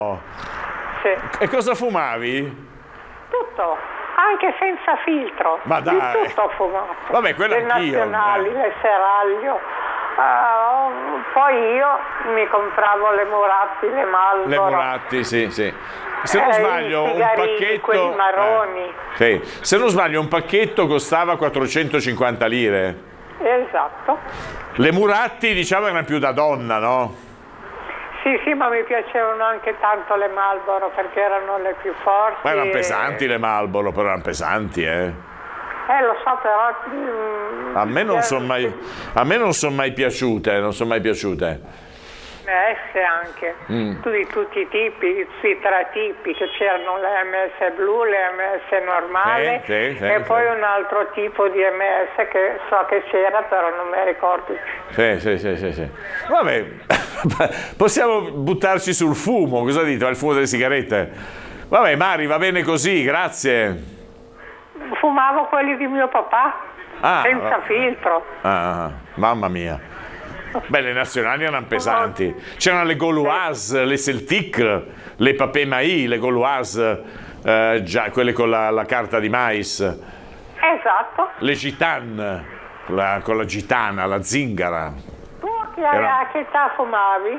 Sì. E cosa fumavi? Tutto, anche senza filtro. Ma dai. Di tutto ho fumato. Vabbè, quello le anch'io. nazionali, le Seraglio. Poi io mi compravo le Muratti, le Marlboro. Le Muratti, sì. Se non sbaglio, un pacchetto. Quelli marroni. Sì. Se non sbaglio, un pacchetto costava 450 lire. Esatto. Le Muratti, diciamo, erano più da donna, no? Sì, ma mi piacevano anche tanto le Marlboro perché erano le più forti. Ma erano pesanti le Marlboro, però erano pesanti, Lo so, però. A me non sono mai piaciute, anche. Tu di tutti i tipi, sì, 3 tipi, che c'erano le MS blu, le MS normali e poi un altro tipo di MS che so che c'era, però non mi ricordo. Sì. Vabbè, possiamo buttarci sul fumo, cosa dite? Il fumo delle sigarette? Vabbè, Mari, va bene così, grazie. Fumavo quelli di mio papà, senza filtro. Mamma mia. Beh, le nazionali erano pesanti. C'erano le Gauloise, le Celtic, le Papé Maïs, le Gauloise, già quelle con la carta di mais. Esatto. Le Gitane, con la gitana, la zingara. Tu a che età fumavi?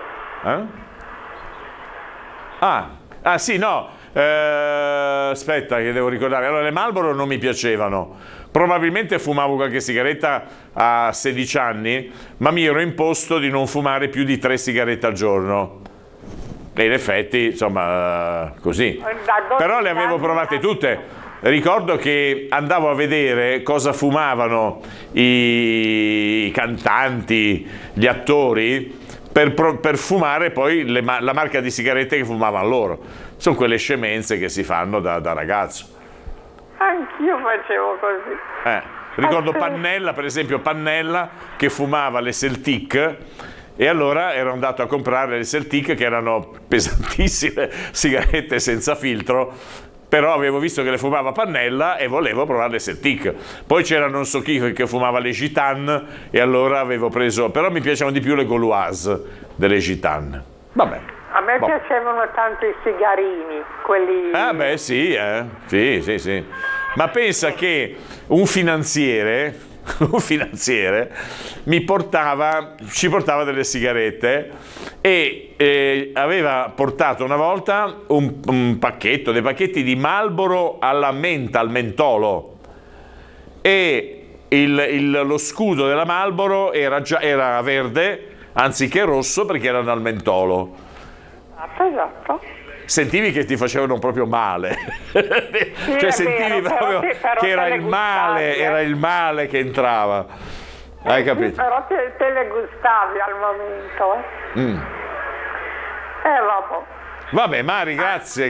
Sì, no. Aspetta che devo ricordare. Allora, le Marlboro non mi piacevano. Probabilmente fumavo qualche sigaretta a 16 anni, ma mi ero imposto di non fumare più di 3 sigarette al giorno. E in effetti, insomma, così. Però le avevo provate tutte. Ricordo che andavo a vedere cosa fumavano i cantanti, gli attori, per fumare poi la marca di sigarette che fumavano loro. Sono quelle scemenze che si fanno da ragazzo. Anch'io facevo così. Ricordo Pannella, per esempio, che fumava le Celtic, e allora ero andato a comprare le Celtic, che erano pesantissime sigarette senza filtro, però avevo visto che le fumava Pannella e volevo provare le Celtic. Poi c'era non so chi che fumava le Gitane, e allora avevo preso, però mi piacevano di più le Gauloise delle Gitane. Vabbè. A me piacevano tanto i sigarini, quelli. Sì. Ma pensa che un finanziere ci portava delle sigarette e aveva portato una volta dei pacchetti di Marlboro alla menta, al mentolo, e lo scudo della Marlboro era verde anziché rosso perché era al mentolo. Esatto. Sentivi che ti facevano proprio male. Sì, cioè sentivi vero, proprio però che era il male che entrava. Hai capito? Sì, però te le gustavi al momento. Vabbè. Vabbè, Mari, grazie.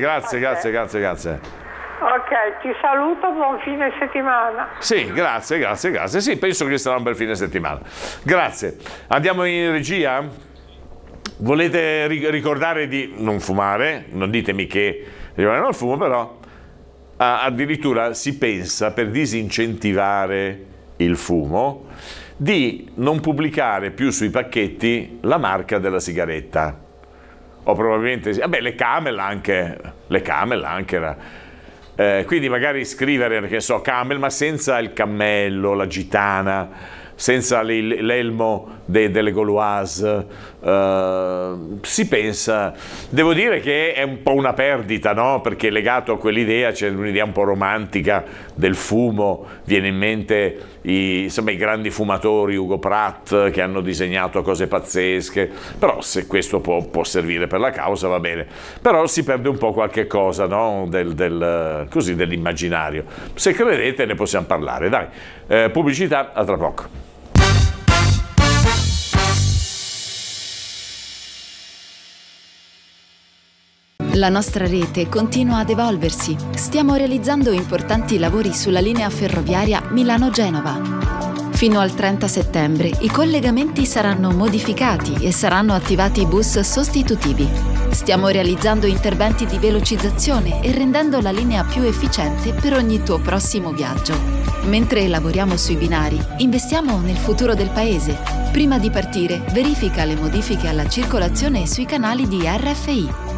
Ok, ti saluto, buon fine settimana. Sì, grazie. Sì, penso che sarà un bel fine settimana. Grazie. Andiamo in regia? Volete ricordare di non fumare? Non ditemi che non fumo, però addirittura si pensa, per disincentivare il fumo, di non pubblicare più sui pacchetti la marca della sigaretta. O probabilmente le Camel anche era. Quindi magari scrivere, che so, Camel, ma senza il cammello, la gitana, senza l'elmo delle Gauloise. Si pensa, devo dire che è un po' una perdita, no? Perché legato a quell'idea c'è un'idea un po' romantica del fumo, viene in mente i grandi fumatori, Hugo Pratt, che hanno disegnato cose pazzesche, però se questo può servire per la causa va bene, però si perde un po' qualche cosa, no? Dell'immaginario. Se credete ne possiamo parlare, dai. Pubblicità, a tra poco. La nostra rete continua ad evolversi. Stiamo realizzando importanti lavori sulla linea ferroviaria Milano-Genova. Fino al 30 settembre i collegamenti saranno modificati e saranno attivati bus sostitutivi. Stiamo realizzando interventi di velocizzazione e rendendo la linea più efficiente per ogni tuo prossimo viaggio. Mentre lavoriamo sui binari, investiamo nel futuro del paese. Prima di partire, verifica le modifiche alla circolazione sui canali di RFI.